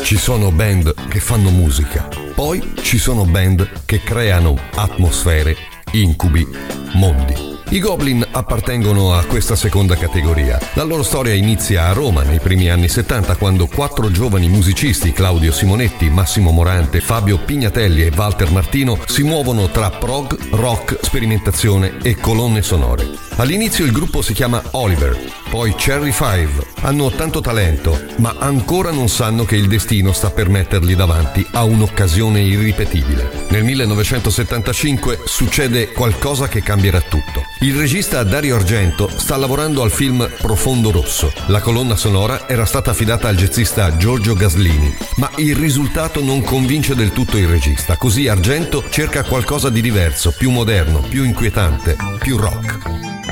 Ci sono band che fanno musica, poi ci sono band che creano atmosfere, incubi, mondi. I Goblin appartengono a questa seconda categoria. La loro storia inizia a Roma nei primi anni 70, quando 4 giovani musicisti, Claudio Simonetti, Massimo Morante, Fabio Pignatelli e Walter Martino, si muovono tra prog, rock, sperimentazione e colonne sonore. All'inizio il gruppo si chiama Oliver, poi Cherry Five. Hanno tanto talento, ma ancora non sanno che il destino sta per metterli davanti a un'occasione irripetibile. Nel 1975 succede qualcosa che cambierà tutto. Il regista Dario Argento sta lavorando al film Profondo Rosso. La colonna sonora era stata affidata al jazzista Giorgio Gaslini, ma il risultato non convince del tutto il regista. Così Argento cerca qualcosa di diverso, più moderno, più inquietante, più rock.